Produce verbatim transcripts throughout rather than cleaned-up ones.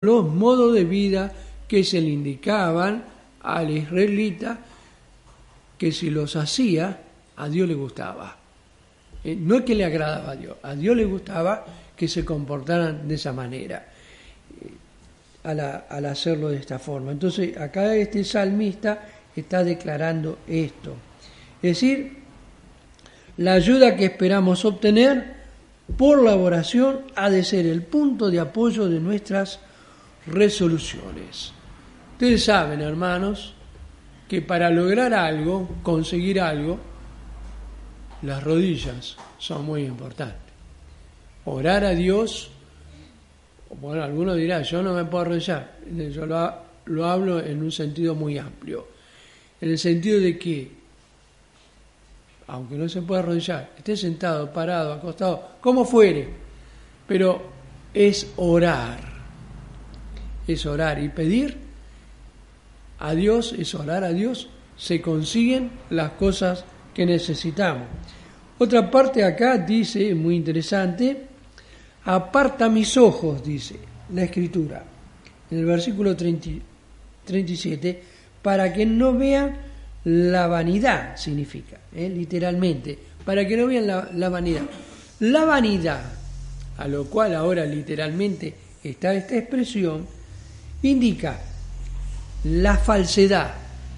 los modos de vida que se le indicaban al israelita, que si los hacía, a Dios le gustaba. Eh, no es que le agradaba a Dios, a Dios le gustaba que se comportaran de esa manera, eh, al, al hacerlo de esta forma. Entonces, acá este salmista está declarando esto. Es decir, la ayuda que esperamos obtener por la oración ha de ser el punto de apoyo de nuestras resoluciones. Ustedes saben, hermanos, que para lograr algo, conseguir algo, las rodillas son muy importantes. Orar a Dios, bueno, algunos dirán, yo no me puedo arrodillar. Yo lo, lo hablo en un sentido muy amplio. En el sentido de que, aunque no se pueda arrodillar, esté sentado, parado, acostado, como fuere, pero es orar. Es orar y pedir a Dios, es orar a Dios, se consiguen las cosas que necesitamos. Otra parte acá dice, muy interesante, aparta mis ojos, dice la Escritura, en el versículo treinta, treinta y siete, para que no vean la vanidad, significa, ¿eh? literalmente, para que no vean la, la vanidad. La vanidad, a lo cual ahora literalmente está esta expresión, indica la falsedad,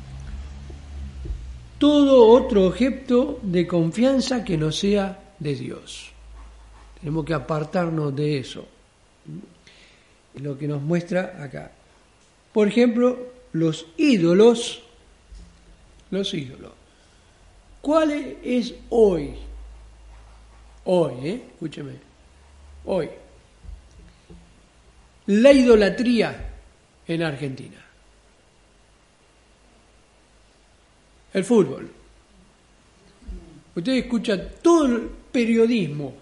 todo otro objeto de confianza que no sea de Dios. Tenemos que apartarnos de eso, lo que nos muestra acá. Por ejemplo, los ídolos, los ídolos. ¿Cuál es hoy? Hoy, ¿eh? Escúcheme, hoy. La idolatría en Argentina. El fútbol. Usted escucha todo el periodismo.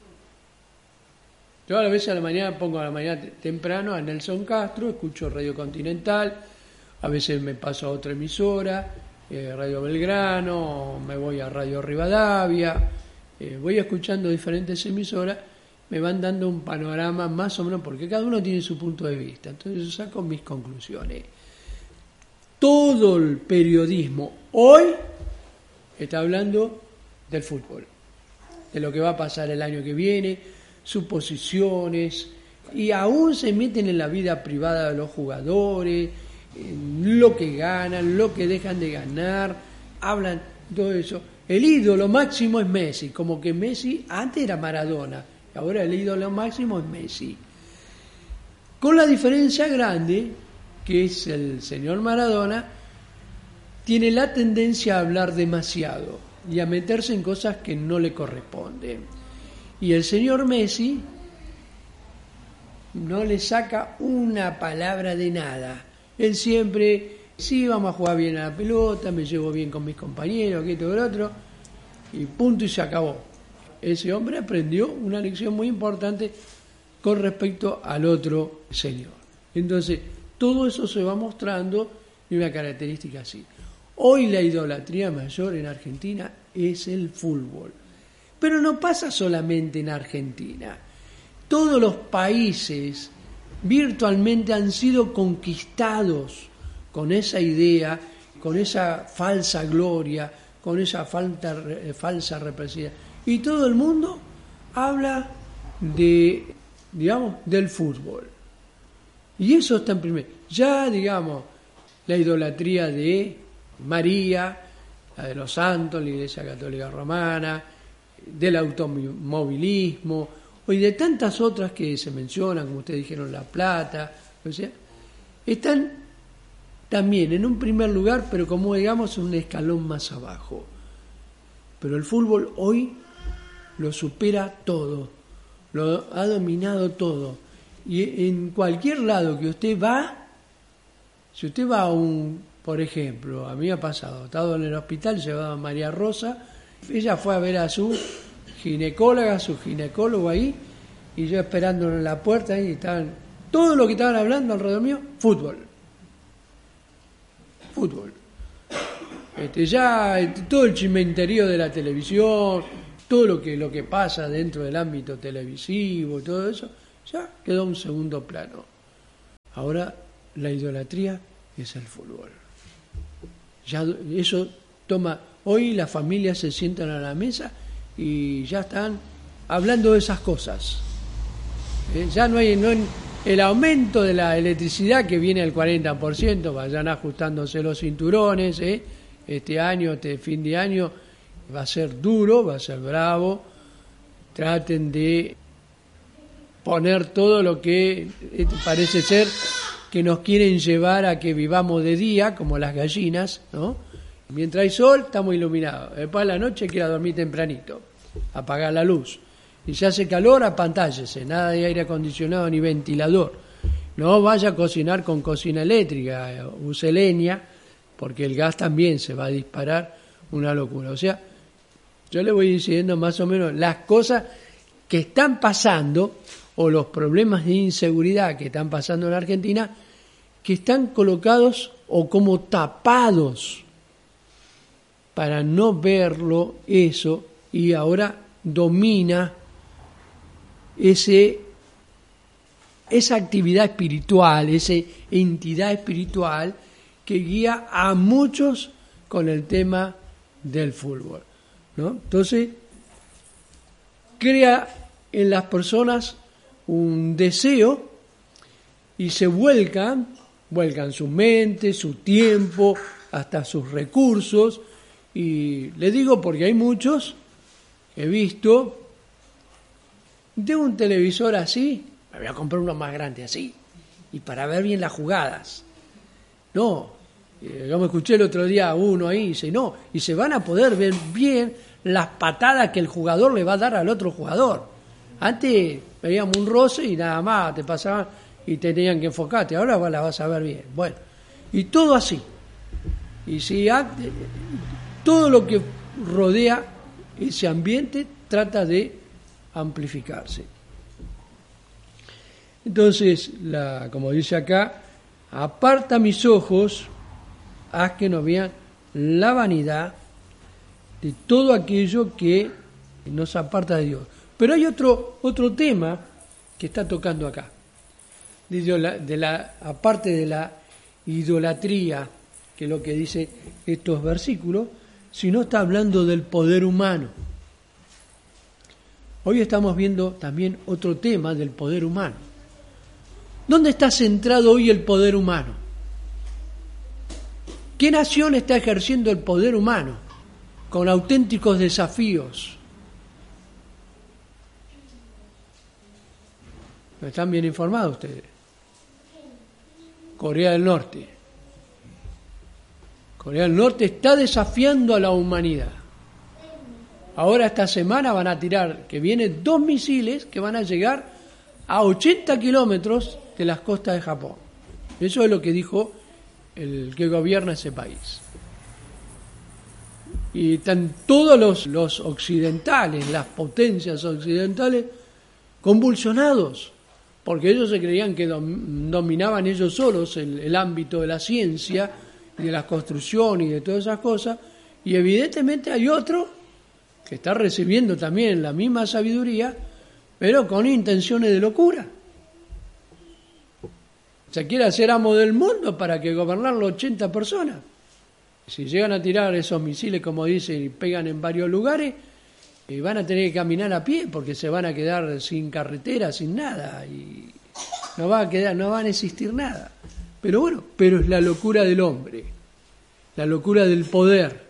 Yo a veces a la mañana pongo a la mañana temprano a Nelson Castro, escucho Radio Continental, a veces me paso a otra emisora, eh, Radio Belgrano, me voy a Radio Rivadavia, eh, voy escuchando diferentes emisoras, me van dando un panorama más o menos, porque cada uno tiene su punto de vista. Entonces yo saco mis conclusiones. Todo el periodismo hoy está hablando del fútbol, de lo que va a pasar el año que viene, suposiciones, y aún se meten en la vida privada de los jugadores, en lo que ganan, lo que dejan de ganar, hablan todo eso. El ídolo máximo es Messi, como que Messi antes era Maradona, ahora el ídolo máximo es Messi. Con la diferencia grande que es el señor Maradona, tiene la tendencia a hablar demasiado y a meterse en cosas que no le corresponden. Y el señor Messi no le saca una palabra de nada. Él siempre, sí, vamos a jugar bien a la pelota, me llevo bien con mis compañeros, que todo lo otro, y punto y se acabó. Ese hombre aprendió una lección muy importante con respecto al otro señor. Entonces, todo eso se va mostrando de una característica así. Hoy la idolatría mayor en Argentina es el fútbol. Pero no pasa solamente en Argentina. Todos los países virtualmente han sido conquistados con esa idea, con esa falsa gloria, con esa falta, falsa represión. Y todo el mundo habla de, digamos, del fútbol. Y eso está en primer. Ya, digamos, la idolatría de María, la de los santos, la Iglesia Católica Romana, del automovilismo, y de tantas otras que se mencionan, como ustedes dijeron, La Plata, o sea, están también en un primer lugar, pero como digamos, un escalón más abajo. Pero el fútbol hoy lo supera todo, lo ha dominado todo. Y en cualquier lado que usted va, si usted va a un, por ejemplo, a mí me ha pasado, estaba en el hospital, llevaba a María Rosa, ella fue a ver a su ginecóloga, a su ginecólogo ahí, y yo esperándolo en la puerta, y estaban, todo lo que estaban hablando alrededor mío, fútbol. Fútbol. Este, ya este, todo el chimenterío de la televisión, todo lo que, lo que pasa dentro del ámbito televisivo, todo eso, ya quedó en un segundo plano. Ahora la idolatría es el fútbol. Ya eso toma, hoy las familias se sientan a la mesa y ya están hablando de esas cosas. Eh, ya no hay, no hay el aumento de la electricidad que viene al cuarenta por ciento, vayan ajustándose los cinturones, eh. Este año, este fin de año va a ser duro, va a ser bravo. Traten de poner todo lo que parece ser que nos quieren llevar a que vivamos de día, como las gallinas, ¿no? Mientras hay sol, estamos iluminados. Después de la noche hay que ir a dormir tempranito, apagar la luz. Y si hace calor, apantállese, nada de aire acondicionado ni ventilador. No vaya a cocinar con cocina eléctrica, use leña, porque el gas también se va a disparar, una locura. O sea, yo le voy diciendo más o menos las cosas que están pasando, o los problemas de inseguridad que están pasando en Argentina, que están colocados o como tapados para no verlo eso, y ahora domina ese, esa actividad espiritual, esa entidad espiritual que guía a muchos con el tema del fútbol, ¿no? Entonces, crea en las personas un deseo y se vuelcan, vuelcan su mente, su tiempo, hasta sus recursos. Y le digo porque hay muchos que he visto de un televisor así, me voy a comprar uno más grande así, y para ver bien las jugadas. No, yo me escuché el otro día a uno ahí y dice, no, y se van a poder ver bien las patadas que el jugador le va a dar al otro jugador. Antes veíamos un roce y nada más, te pasaban y tenían que enfocarte, ahora la vas a ver bien. Bueno, y todo así. Y si todo lo que rodea ese ambiente trata de amplificarse. Entonces, la, como dice acá, aparta mis ojos, haz que no vean la vanidad de todo aquello que nos aparta de Dios. Pero hay otro otro tema que está tocando acá, de la, de la, aparte de la idolatría, que es lo que dice estos versículos, sino está hablando del poder humano. Hoy estamos viendo también otro tema del poder humano. ¿Dónde está centrado hoy el poder humano? ¿Qué nación está ejerciendo el poder humano con auténticos desafíos? ¿Están bien informados ustedes? Corea del Norte. Corea del Norte está desafiando a la humanidad. Ahora esta semana van a tirar, que vienen dos misiles que van a llegar a ochenta kilómetros de las costas de Japón. Eso es lo que dijo el que gobierna ese país. Y están todos los, los occidentales, las potencias occidentales, convulsionados, porque ellos se creían que dom, dominaban ellos solos el, el ámbito de la ciencia y de la construcción y de todas esas cosas, y evidentemente hay otro que está recibiendo también la misma sabiduría, pero con intenciones de locura. Se quiere hacer amo del mundo para que gobernarlo ochenta personas. Si llegan a tirar esos misiles, como dicen, y pegan en varios lugares, y van a tener que caminar a pie porque se van a quedar sin carretera, sin nada, y no va a quedar, no va a existir nada. Pero bueno, pero es la locura del hombre, la locura del poder.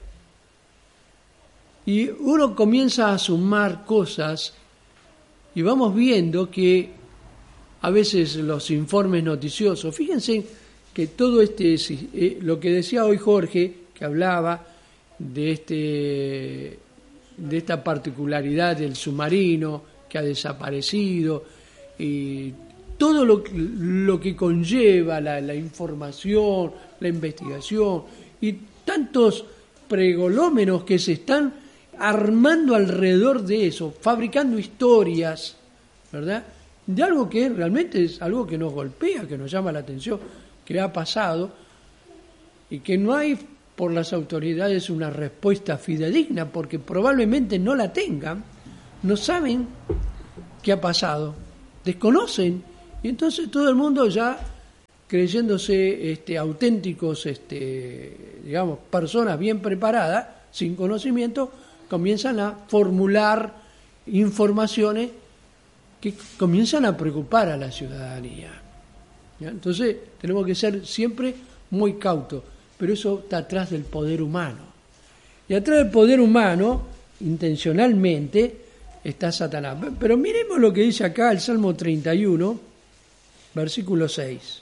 Y uno comienza a sumar cosas y vamos viendo que a veces los informes noticiosos, fíjense que todo este, eh, lo que decía hoy Jorge, que hablaba de este de esta particularidad del submarino que ha desaparecido, y todo lo, lo que conlleva la, la información, la investigación, y tantos pregolómenos que se están armando alrededor de eso, fabricando historias, ¿verdad?, de algo que realmente es algo que nos golpea, que nos llama la atención, que ha pasado, y que no hay por las autoridades una respuesta fidedigna, porque probablemente no la tengan, no saben qué ha pasado, desconocen, y entonces todo el mundo ya creyéndose este, auténticos, este, digamos, personas bien preparadas, sin conocimiento, comienzan a formular informaciones que comienzan a preocupar a la ciudadanía. ¿Ya? Entonces, tenemos que ser siempre muy cautos, pero eso está atrás del poder humano. Y atrás del poder humano, intencionalmente, está Satanás. Pero miremos lo que dice acá el Salmo treinta y uno, versículo seis.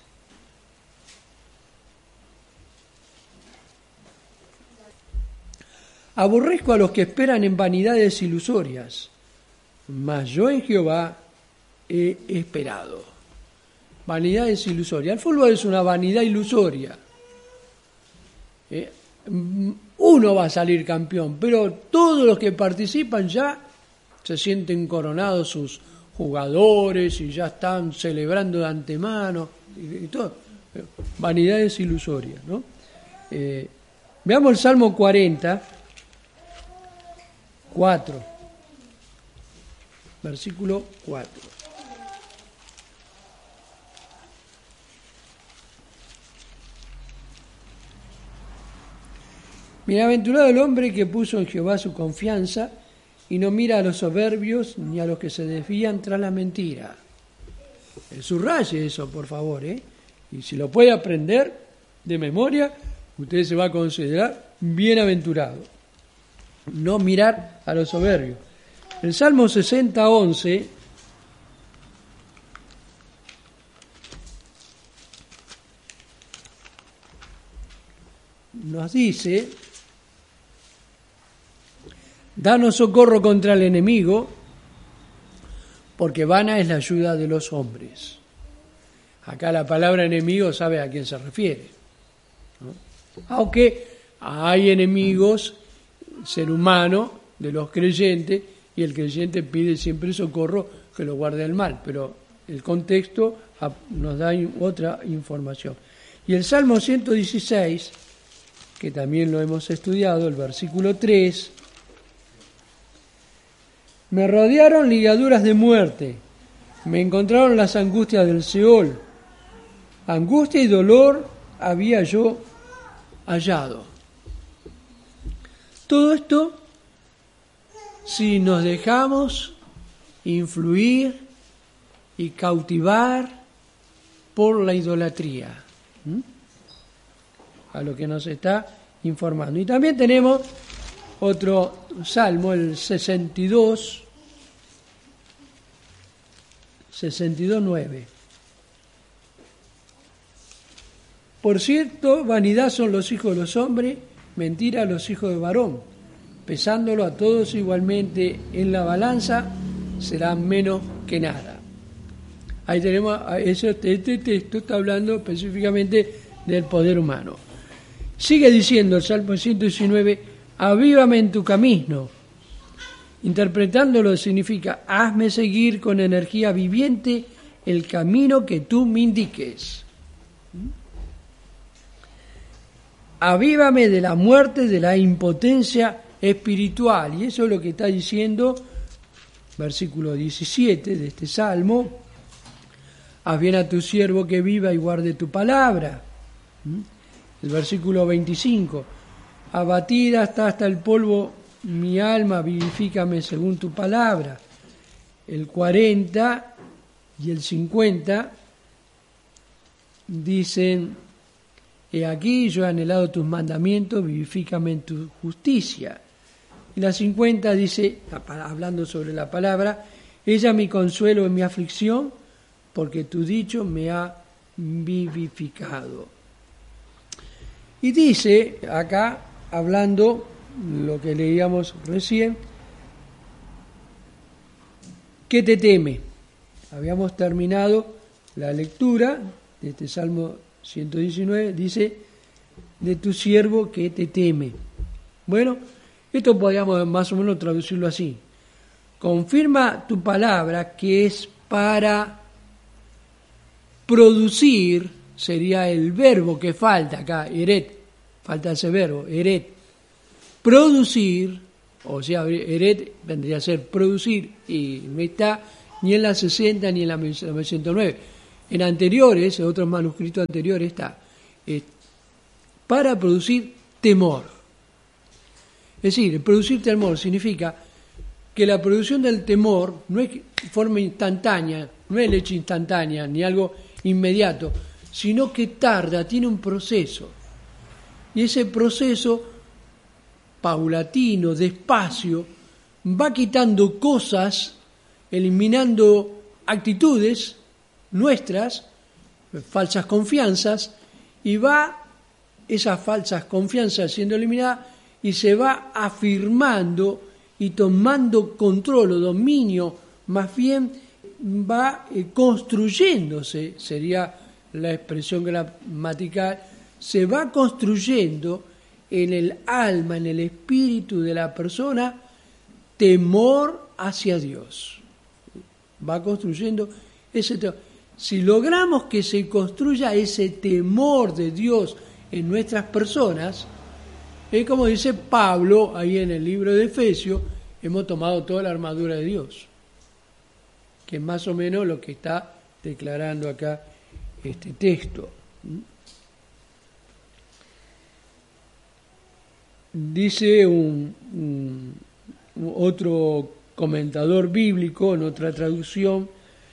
Aborrezco a los que esperan en vanidades ilusorias, mas yo en Jehová he esperado. Vanidades ilusorias. El fútbol es una vanidad ilusoria. Eh, uno va a salir campeón, pero todos los que participan ya se sienten coronados sus jugadores y ya están celebrando de antemano y, y todo. Vanidades ilusorias, ¿no? Eh, veamos el Salmo cuarenta. cuatro, versículo cuatro. Bienaventurado el hombre que puso en Jehová su confianza y no mira a los soberbios ni a los que se desvían tras la mentira. Subraye eso, por favor, ¿eh? Y si lo puede aprender de memoria, usted se va a considerar bienaventurado. No mirar a los soberbios. El Salmo sesenta, once nos dice: danos socorro contra el enemigo, porque vana es la ayuda de los hombres. Acá la palabra enemigo sabe a quién se refiere, ¿no? Aunque hay enemigos, ser humano, de los creyentes, y el creyente pide siempre socorro que lo guarde del mal, pero el contexto nos da otra información. Y el Salmo ciento dieciséis, que también lo hemos estudiado, el versículo tres: me rodearon ligaduras de muerte, me encontraron las angustias del Seol, angustia y dolor había yo hallado. Todo esto si nos dejamos influir y cautivar por la idolatría, ¿Mm? a lo que nos está informando. Y también tenemos otro salmo, el sesenta y dos, sesenta y dos, nueve. Por cierto, vanidad son los hijos de los hombres, mentira a los hijos de varón. Pesándolo a todos igualmente en la balanza, serán menos que nada. Ahí tenemos, eso, este texto está hablando específicamente del poder humano. Sigue diciendo el Salmo ciento diecinueve: avívame en tu camino. Interpretándolo significa: hazme seguir con energía viviente el camino que tú me indiques. Avívame de la muerte, de la impotencia espiritual. Y eso es lo que está diciendo versículo diecisiete de este salmo: haz bien a tu siervo que viva y guarde tu palabra. El versículo veinticinco: abatida está hasta el polvo mi alma, vivifícame según tu palabra. El cuarenta y el cincuenta dicen: he aquí yo he anhelado tus mandamientos, vivifícame en tu justicia. Y la cincuenta dice, hablando sobre la palabra: ella mi consuelo en mi aflicción, porque tu dicho me ha vivificado. Y dice acá, hablando lo que leíamos recién, ¿qué te teme? Habíamos terminado la lectura de este Salmo ciento diecinueve, dice: de tu siervo que te teme. Bueno, esto podríamos más o menos traducirlo así: confirma tu palabra que es para producir, sería el verbo que falta acá, eret, falta ese verbo, eret, producir, o sea, eret vendría a ser producir, y no está ni en la sesenta ni en la ciento nueve. En anteriores, en otros manuscritos anteriores está, eh, para producir temor. Es decir, producir temor significa que la producción del temor no es de forma instantánea, no es leche instantánea ni algo inmediato, sino que tarda, tiene un proceso. Y ese proceso paulatino, despacio, va quitando cosas, eliminando actitudes nuestras, falsas confianzas, y va esas falsas confianzas siendo eliminadas y se va afirmando y tomando control o dominio, más bien va eh, construyéndose, sería la expresión gramatical, se va construyendo en el alma, en el espíritu de la persona, temor hacia Dios. Va construyendo ese temor. Si logramos que se construya ese temor de Dios en nuestras personas, es como dice Pablo ahí en el libro de Efesios, hemos tomado toda la armadura de Dios, que es más o menos lo que está declarando acá este texto. Dice un, un, otro comentador bíblico en otra traducción,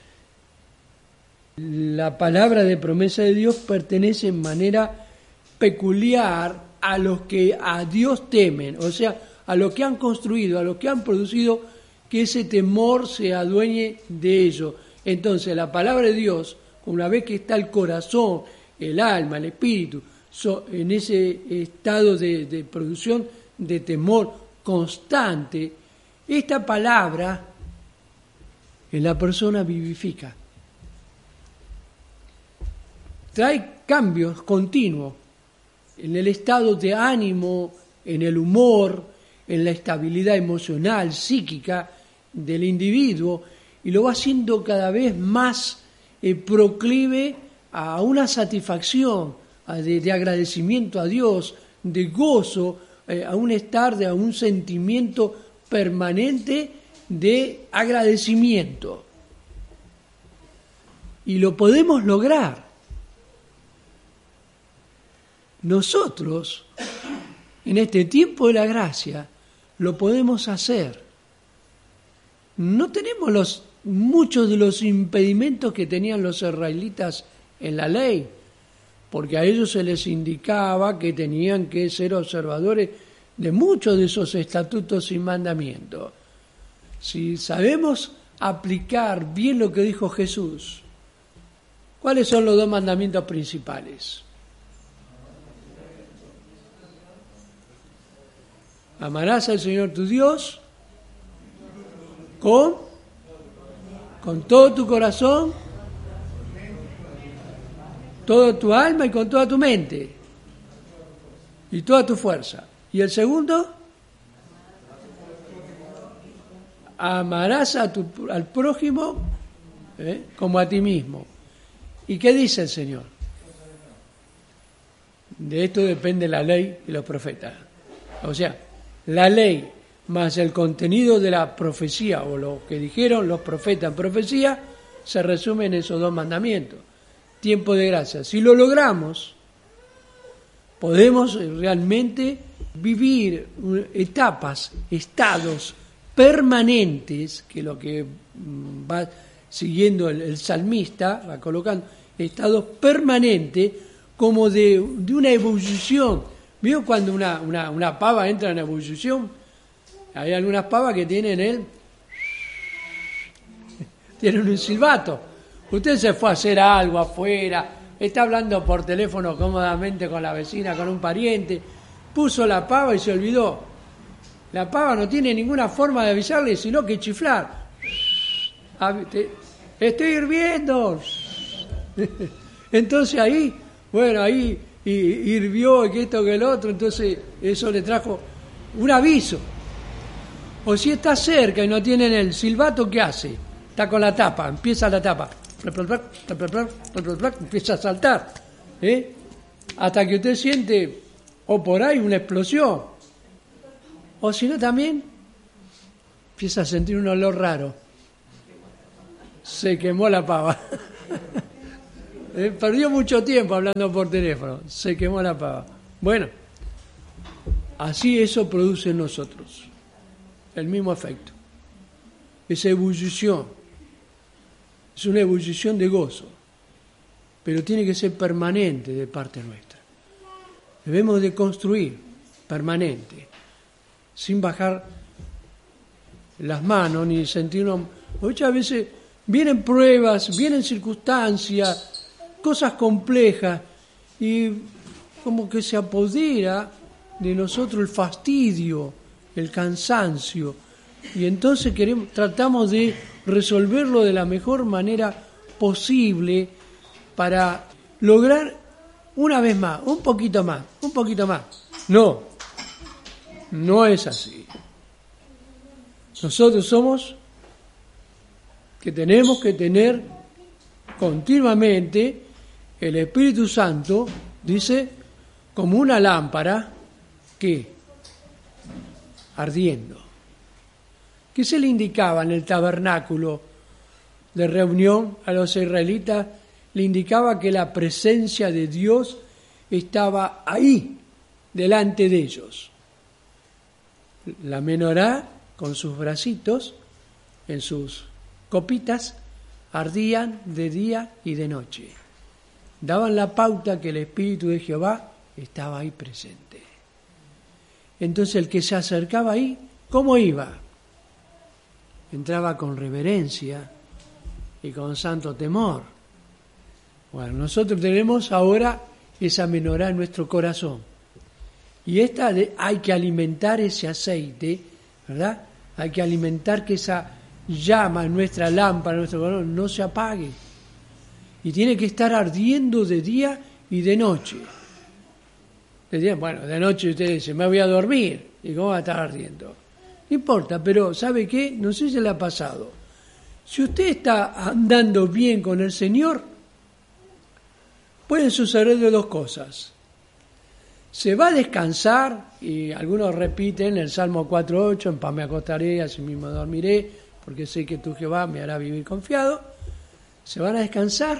la palabra de promesa de Dios pertenece en manera peculiar a los que a Dios temen, o sea, a los que han construido, a los que han producido que ese temor se adueñe de ellos. Entonces, la palabra de Dios, una vez que está el corazón, el alma, el espíritu, so, en ese estado de, de producción de temor constante, esta palabra en la persona vivifica. Trae cambios continuos en el estado de ánimo, en el humor, en la estabilidad emocional, psíquica del individuo, y lo va haciendo cada vez más eh, proclive a una satisfacción, a de, de agradecimiento a Dios, de gozo, eh, a un estar, de, a un sentimiento permanente de agradecimiento. Y lo podemos lograr. Nosotros, en este tiempo de la gracia, lo podemos hacer. No tenemos los, muchos de los impedimentos que tenían los israelitas en la ley, porque a ellos se les indicaba que tenían que ser observadores de muchos de esos estatutos y mandamientos. Si sabemos aplicar bien lo que dijo Jesús, ¿cuáles son los dos mandamientos principales? Amarás al Señor tu Dios con, con todo tu corazón, toda tu alma y con toda tu mente y toda tu fuerza. ¿Y el segundo? Amarás a tu, al prójimo ¿eh? como a ti mismo. ¿Y qué dice el Señor? De esto depende la ley y los profetas. O sea, la ley más el contenido de la profecía o lo que dijeron los profetas en profecía se resume en esos dos mandamientos. Tiempo de gracia. Si lo logramos, podemos realmente vivir etapas, estados permanentes, que lo que va siguiendo el, el salmista, va colocando estados permanentes como de, de una ebullición. ¿Vio cuando una, una, una pava entra en ebullición? Hay algunas pavas que tienen el tienen un silbato. Usted se fue a hacer algo afuera, está hablando por teléfono cómodamente con la vecina, con un pariente, puso la pava y se olvidó. La pava no tiene ninguna forma de avisarle, sino que chiflar. Estoy hirviendo. Entonces ahí, bueno, ahí y hirvió que esto que el otro, entonces eso le trajo un aviso. O si está cerca y no tienen el silbato, ¿qué hace? Está con la tapa, empieza la tapa, empieza a saltar, ¿eh? Hasta que usted siente, o por ahí, una explosión. O si no también, empieza a sentir un olor raro. Se quemó la pava. Eh, perdió mucho tiempo hablando por teléfono. Se quemó la pava. Bueno, así eso produce en nosotros el mismo efecto. Esa ebullición. Es una ebullición de gozo. Pero tiene que ser permanente de parte nuestra. Debemos de construir permanente. Sin bajar las manos ni sentirnos. Muchas veces vienen pruebas, vienen circunstancias, cosas complejas y como que se apodera de nosotros el fastidio, el cansancio y entonces queremos, tratamos de resolverlo de la mejor manera posible para lograr una vez más, un poquito más, un poquito más. No, no es así. Nosotros somos que tenemos que tener continuamente el Espíritu Santo, dice, como una lámpara que ardiendo. ¿Qué se le indicaba en el tabernáculo de reunión a los israelitas? Le indicaba que la presencia de Dios estaba ahí, delante de ellos. La menorá, con sus bracitos, en sus copitas, ardían de día y de noche. Daban la pauta que el Espíritu de Jehová estaba ahí presente. Entonces el que se acercaba ahí, ¿cómo iba? Entraba con reverencia y con santo temor. Bueno, nosotros tenemos ahora esa menorá en nuestro corazón. Y esta de, hay que alimentar ese aceite, ¿verdad? Hay que alimentar que esa llama en nuestra lámpara, en nuestro corazón, no se apague. Y tiene que estar ardiendo de día y de noche. De día, bueno, de noche usted dice, me voy a dormir. ¿Y cómo va a estar ardiendo? No importa, pero ¿sabe qué? No sé si le ha pasado. Si usted está andando bien con el Señor, pueden suceder de dos cosas. Se va a descansar, y algunos repiten el Salmo cuatro ocho, en paz me acostaré, así mismo dormiré, porque sé que tú, Jehová, me hará vivir confiado. Se van a descansar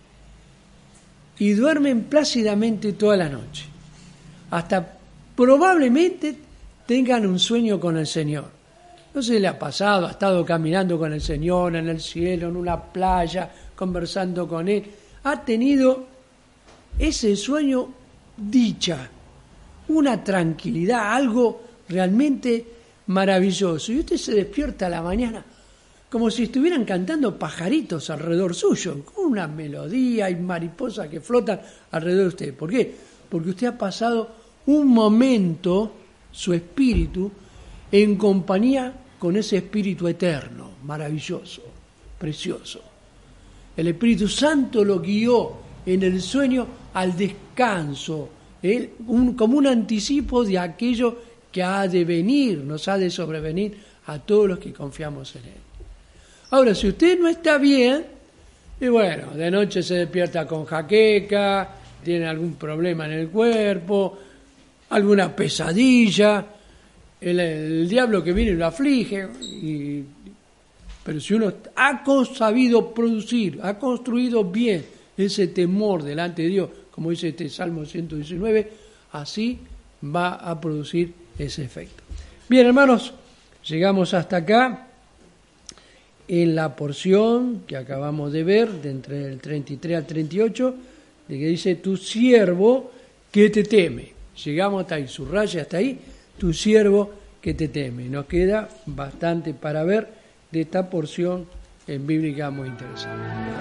y duermen plácidamente toda la noche. Hasta probablemente tengan un sueño con el Señor. No sé si le ha pasado, ha estado caminando con el Señor en el cielo, en una playa, conversando con Él. Ha tenido ese sueño dicha, una tranquilidad, algo realmente maravilloso. Y usted se despierta a la mañana como si estuvieran cantando pajaritos alrededor suyo, con una melodía y mariposas que flotan alrededor de usted. ¿Por qué? Porque usted ha pasado un momento, su espíritu, en compañía con ese espíritu eterno, maravilloso, precioso. El Espíritu Santo lo guió en el sueño al descanso, él, un, como un anticipo de aquello que ha de venir, nos ha de sobrevenir a todos los que confiamos en Él. Ahora, si usted no está bien, y bueno, de noche se despierta con jaqueca, tiene algún problema en el cuerpo, alguna pesadilla, el, el diablo que viene lo aflige, y, pero si uno ha sabido producir, ha construido bien ese temor delante de Dios, como dice este Salmo ciento diecinueve, así va a producir ese efecto. Bien, hermanos, llegamos hasta acá en la porción que acabamos de ver, de entre el treinta y tres al treinta y ocho, de que dice, tu siervo que te teme. Llegamos hasta ahí, subraya hasta ahí, tu siervo que te teme. Nos queda bastante para ver de esta porción en bíblica muy interesante.